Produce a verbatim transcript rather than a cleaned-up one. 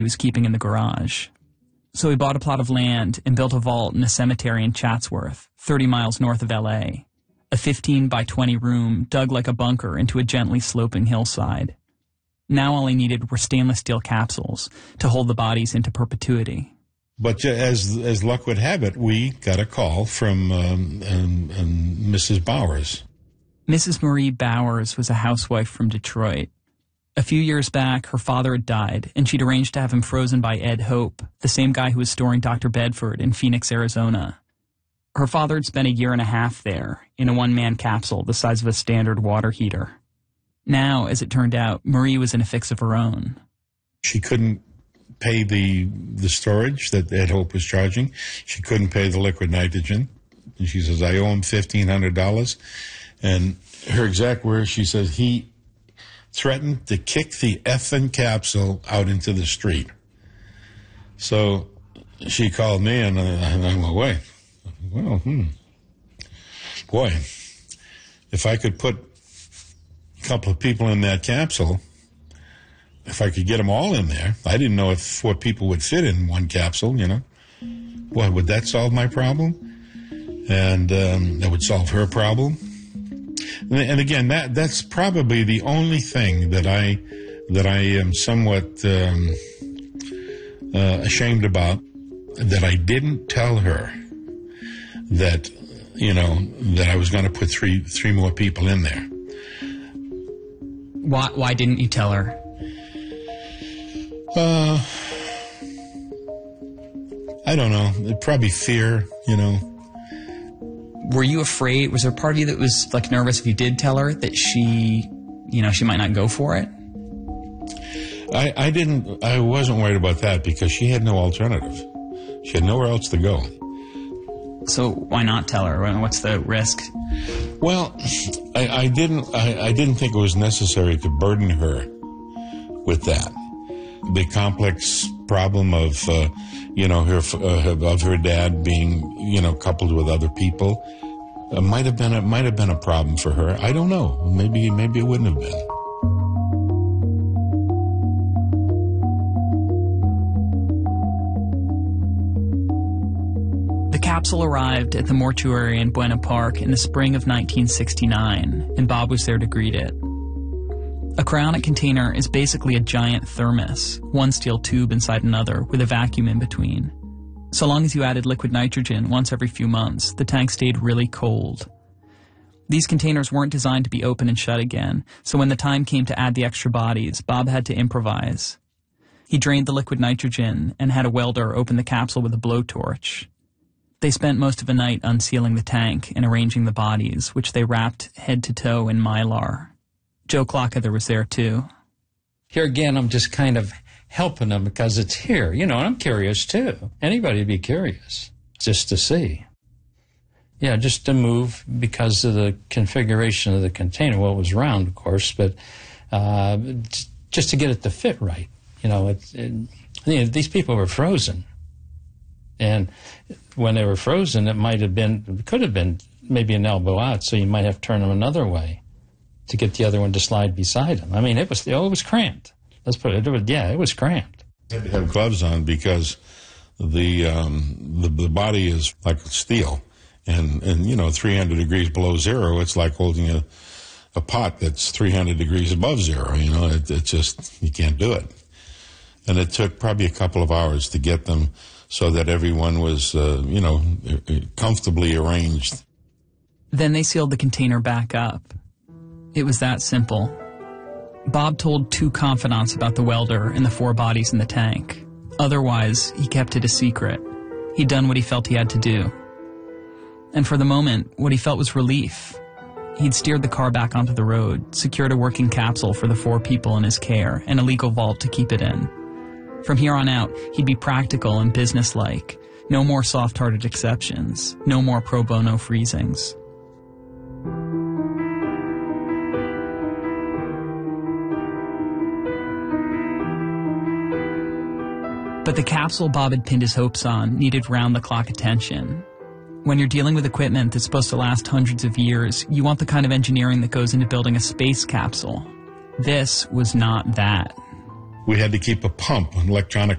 he was keeping in the garage. So he bought a plot of land and built a vault in a cemetery in Chatsworth, thirty miles north of L A, a fifteen by twenty room dug like a bunker into a gently sloping hillside. Now all he needed were stainless steel capsules to hold the bodies into perpetuity. But as as luck would have it, we got a call from um, um, um, Missus Bowers. Missus Marie Bowers was a housewife from Detroit. A few years back, her father had died, and she'd arranged to have him frozen by Ed Hope, the same guy who was storing Doctor Bedford in Phoenix, Arizona. Her father had spent a year and a half there, in a one-man capsule the size of a standard water heater. Now, as it turned out, Marie was in a fix of her own. She couldn't pay the the storage that Ed Hope was charging. She couldn't pay the liquid nitrogen. And she says, I owe him fifteen hundred dollars. And her exact words, she says, he threatened to kick the effing capsule out into the street. So she called me, and I went, wait. Well, hmm. Boy, if I could put a couple of people in that capsule, if I could get them all in there, I didn't know if four people would fit in one capsule, you know. Boy, would that solve my problem? And um, that would solve her problem. And, and again, that that's probably the only thing that I that I am somewhat um, uh, ashamed about, that I didn't tell her that, you know, that I was going to put three three more people in there. Why, why didn't you tell her? Uh, I don't know. Probably fear, you know. Were you afraid? Was there a part of you that was, like, nervous if you did tell her that she, you know, she might not go for it? I, I didn't, I wasn't worried about that because she had no alternative. She had nowhere else to go. So why not tell her? What's the risk? Well, I, I didn't, I, I didn't think it was necessary to burden her with that. The complex problem of, uh, you know, her uh, of her dad being, you know, coupled with other people, uh, might have been a, might have been a problem for her. I don't know. Maybe maybe it wouldn't have been. The capsule arrived at the mortuary in Buena Park in the spring of nineteen sixty-nine, and Bob was there to greet it. A cryonic container is basically a giant thermos, one steel tube inside another with a vacuum in between. So long as you added liquid nitrogen once every few months, the tank stayed really cold. These containers weren't designed to be open and shut again, so when the time came to add the extra bodies, Bob had to improvise. He drained the liquid nitrogen and had a welder open the capsule with a blowtorch. They spent most of the night unsealing the tank and arranging the bodies, which they wrapped head to toe in Mylar. Joe Klockather was there, too. Here again, I'm just kind of helping them because it's here, you know, and I'm curious, too. Anybody would be curious, just to see. Yeah, just to move because of the configuration of the container. Well, it was round, of course, but uh, just to get it to fit right. You know, it, it, you know, these people were frozen. And when they were frozen, it might have been, it could have been maybe an elbow out, so you might have to turn them another way to get the other one to slide beside him. I mean, it was oh, it was cramped. Let's put it, it was, yeah, it was cramped. You had to have gloves on because the um, the, the body is like steel, and and you know, three hundred degrees below zero, it's like holding a a pot that's three hundred degrees above zero. You know, it, it just, you can't do it. And it took probably a couple of hours to get them so that everyone was, uh, you know, comfortably arranged. Then they sealed the container back up. It was that simple. Bob told two confidants about the welder and the four bodies in the tank. Otherwise, he kept it a secret. He'd done what he felt he had to do. And for the moment, what he felt was relief. He'd steered the car back onto the road, secured a working capsule for the four people in his care, and a legal vault to keep it in. From here on out, he'd be practical and businesslike. No more soft-hearted exceptions. No more pro bono freezings. But the capsule Bob had pinned his hopes on needed round-the-clock attention. When you're dealing with equipment that's supposed to last hundreds of years, you want the kind of engineering that goes into building a space capsule. This was not that. We had to keep a pump, an electronic